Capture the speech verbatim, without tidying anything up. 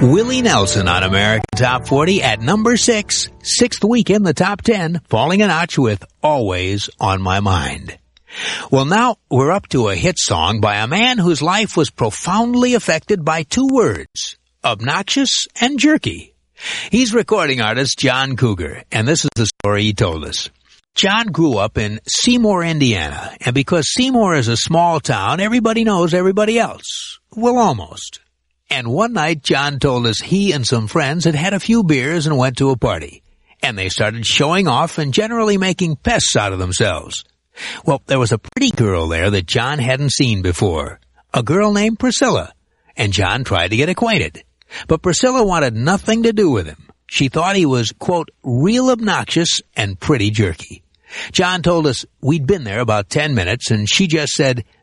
Willie Nelson on American Top forty at number six, sixth week in the top ten, falling a notch with Always on My Mind. Well, now we're up to a hit song by a man whose life was profoundly affected by two words, obnoxious and jerky. He's recording artist John Cougar, and this is the story he told us. John grew up in Seymour, Indiana, and because Seymour is a small town, everybody knows everybody else. Well, almost. And one night, John told us he and some friends had had a few beers and went to a party. And they started showing off and generally making pests out of themselves. Well, there was a pretty girl there that John hadn't seen before. A girl named Priscilla. And John tried to get acquainted. But Priscilla wanted nothing to do with him. She thought he was, quote, real obnoxious and pretty jerky. John told us we'd been there about ten minutes and she just said,